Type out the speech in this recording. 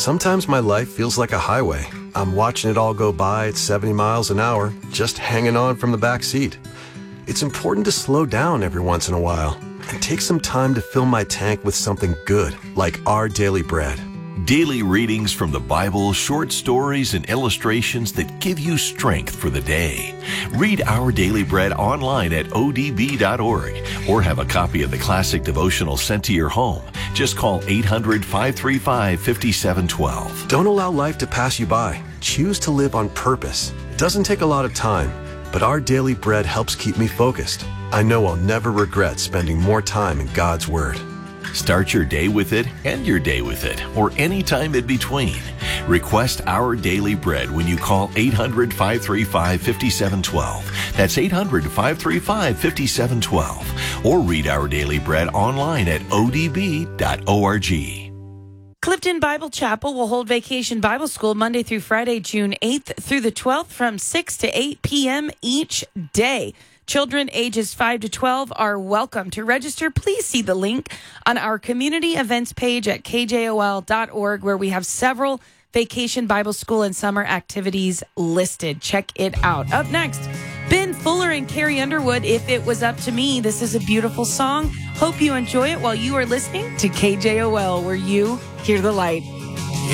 Sometimes my life feels like a highway. I'm watching it all go by at 70 miles an hour, just hanging on from the back seat. It's important to slow down every once in a while and take some time to fill my tank with something good, like Our Daily Bread. Daily readings from the Bible, short stories, and illustrations that give you strength for the day. Read Our Daily Bread online at odb.org or have a copy of the classic devotional sent to your home. Just call 800-535-5712. Don't allow life to pass you by. Choose to live on purpose. It doesn't take a lot of time, but Our Daily Bread helps keep me focused. I know I'll never regret spending more time in God's Word. Start your day with it, end your day with it, or any time in between. Request Our Daily Bread when you call 800-535-5712. That's 800-535-5712. Or read Our Daily Bread online at odb.org. Clifton Bible Chapel will hold Vacation Bible School Monday through Friday, June 8th through the 12th from 6 to 8 p.m. each day. Children ages 5 to 12 are welcome. To register, please see the link on our community events page at kjol.org, where we have several Vacation Bible School and summer activities listed. Check it out. Up next, Ben Fuller and Carrie Underwood, If It Was Up to Me. This is a beautiful song. Hope you enjoy it while you are listening to KJOL, where you hear the light.